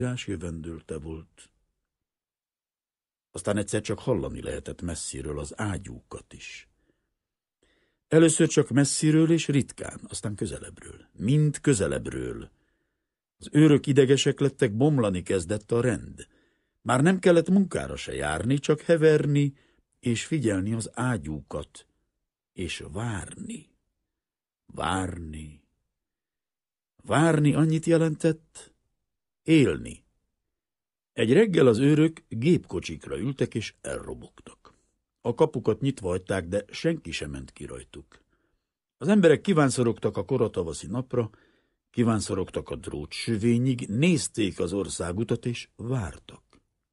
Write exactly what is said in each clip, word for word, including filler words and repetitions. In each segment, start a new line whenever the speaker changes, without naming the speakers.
jövendőlte volt. Aztán egyszer csak hallani lehetett messziről az ágyúkat is. Először csak messziről és ritkán, aztán közelebbről. Mind közelebbről. Az őrök idegesek lettek, bomlani kezdett a rend. Már nem kellett munkára se járni, csak heverni és figyelni az ágyúkat. És várni. Várni. Várni annyit jelentett, élni. Egy reggel az őrök gépkocsikra ültek és elrobogtak. A kapukat nyitva hagyták, de senki sem ment ki rajtuk. Az emberek kívánszorogtak a koratavaszi napra, kívánszorogtak a drótsövényig, nézték az országutat és vártak.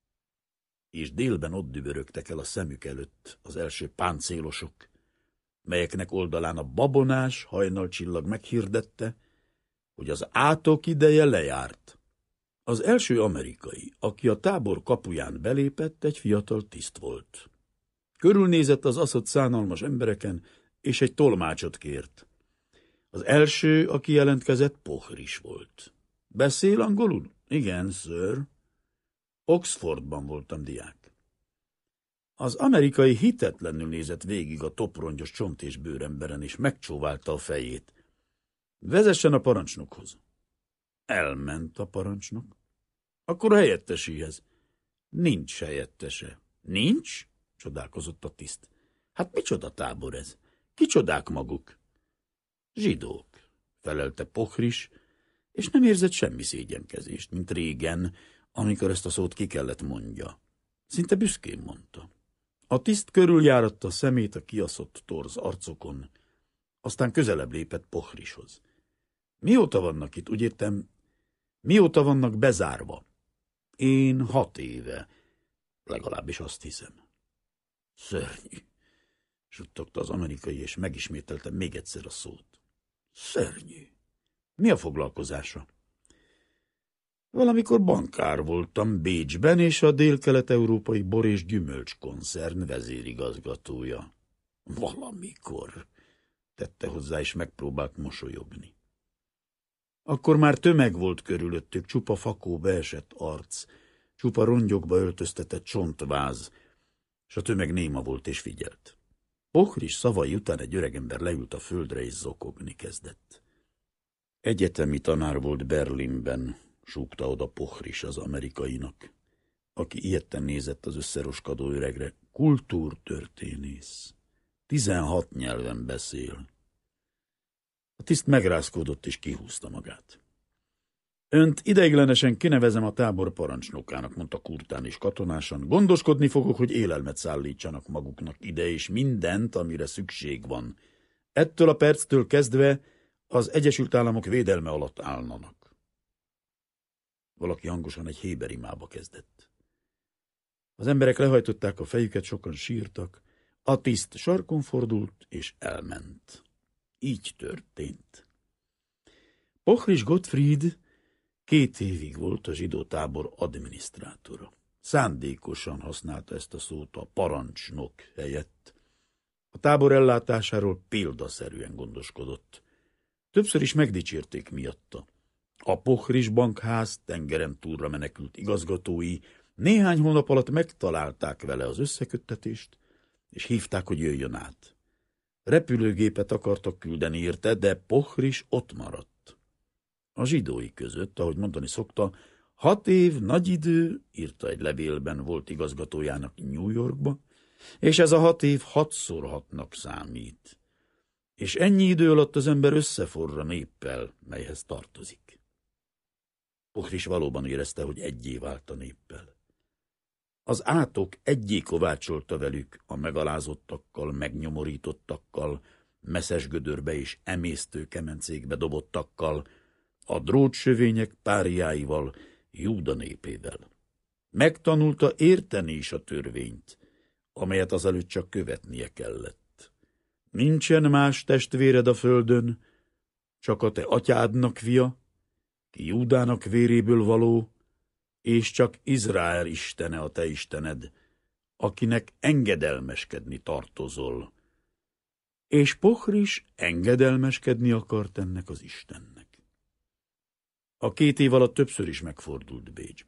És délben ott dübörögtek el a szemük előtt az első páncélosok, melyeknek oldalán a babonás hajnalcsillag meghirdette, hogy az átok ideje lejárt. Az első amerikai, aki a tábor kapuján belépett, egy fiatal tiszt volt. Körülnézett az aszott szánalmas embereken, és egy tolmácsot kért. Az első, aki jelentkezett, Pohris volt. Beszél angolul? Igen, sir. Oxfordban voltam diák. Az amerikai hitetlenül nézett végig a toprongyos csont és bőremberen, és megcsóválta a fejét. Vezessen a parancsnokhoz. Elment a parancsnok. Akkor a helyetteséhez. Nincs helyettese. Nincs? Csodálkozott a tiszt. Hát micsoda tábor ez? Kicsodák maguk? Zsidók, felelte Pohris, és nem érzett semmi szégyenkezést, mint régen, amikor ezt a szót ki kellett mondja. Szinte büszkén mondta. A tiszt körüljáratta a szemét a kiaszott torz arcokon, aztán közelebb lépett Pohrishoz. Mióta vannak itt, úgy értem, mióta vannak bezárva? Én hat éve, legalábbis azt hiszem. Szörnyű, suttogta az amerikai, és megismételte még egyszer a szót. Szörnyű. Mi a foglalkozása? Valamikor bankár voltam Bécsben, és a dél-kelet-európai bor és gyümölcs koncern vezérigazgatója. Valamikor, tette hozzá, és megpróbált mosolyogni. Akkor már tömeg volt körülöttük, csupa fakó beesett arc, csupa rongyokba öltöztetett csontváz, és a tömeg néma volt és figyelt. Pohris szavai után egy öregember leült a földre és zokogni kezdett. Egyetemi tanár volt Berlinben, súgta oda Pohris az amerikainak, aki ilyetten nézett az összeroskadó öregre. Kultúrtörténész. Tizenhat nyelven beszél. A tiszt megrázkódott és kihúzta magát. Önt ideiglenesen kinevezem a tábor parancsnokának, mondta kurtán és katonásan. Gondoskodni fogok, hogy élelmet szállítsanak maguknak ide, és mindent, amire szükség van. Ettől a perctől kezdve az Egyesült Államok védelme alatt állnanak. Valaki hangosan egy héber imába kezdett. Az emberek lehajtották a fejüket, sokan sírtak. A tiszt sarkon fordult, és elment. Így történt. Pohris Gottfried két évig volt a zsidó tábor adminisztrátora. Szándékosan használta ezt a szót a parancsnok helyett. A tábor ellátásáról példaszerűen gondoskodott. Többször is megdicsérték miatta. A Pohris bankház tengeren túlra menekült igazgatói néhány hónap alatt megtalálták vele az összeköttetést, és hívták, hogy jöjjön át. Repülőgépet akartak küldeni érte, de Pohris ott maradt. A zsidói között, ahogy mondani szokta, hat év nagy idő, írta egy levélben volt igazgatójának New Yorkba, és ez a hat év hatszor hatnak számít. És ennyi idő alatt az ember összeforra néppel, melyhez tartozik. Pohris valóban érezte, hogy egyé vált a néppel. Az átok egyé kovácsolta velük a megalázottakkal, megnyomorítottakkal, messzes gödörbe és emésztő kemencékbe dobottakkal, a drótsövények párjáival, Júda népével. Megtanulta érteni is a törvényt, amelyet azelőtt csak követnie kellett. Nincsen más testvéred a földön, csak a te atyádnak fia, ki Júdának véréből való, és csak Izrael istene a te istened, akinek engedelmeskedni tartozol. És Pohris engedelmeskedni akart ennek az Istennek. A két év alatt többször is megfordult Bécs.